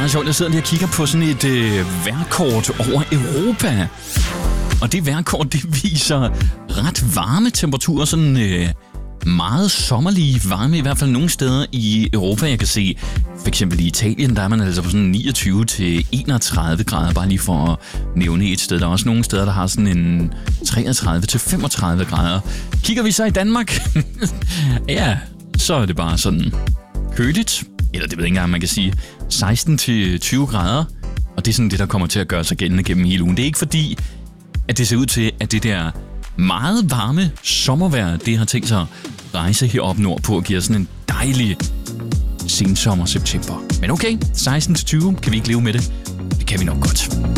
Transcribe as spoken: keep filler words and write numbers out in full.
meget sjovt. Jeg sidder lige og kigger på sådan et øh, vejrkort over Europa. Og det vejrkort, det viser ret varme temperaturer, sådan øh, meget sommerlige varme, i hvert fald nogle steder i Europa. Jeg kan se, for eksempel i Italien, der er man altså på sådan niogtyve til enogtredive grader, bare lige for at nævne et sted. Der er også nogle steder, der har sådan en treogtredive til femogtredive grader. Kigger vi så i Danmark, ja, så er det bare sådan køligt, eller det ved jeg ikke engang, man kan sige, seksten til tyve grader. Og det er sådan det, der kommer til at gøre sig gældende gennem hele ugen. Det er ikke fordi, at det ser ud til, at det der meget varme sommervejr, det har tænkt sig at rejse heroppe nordpå og give os sådan en dejlig sensommer september. Men okay, seksten til tyve, kan vi ikke leve med det? Det kan vi nok godt.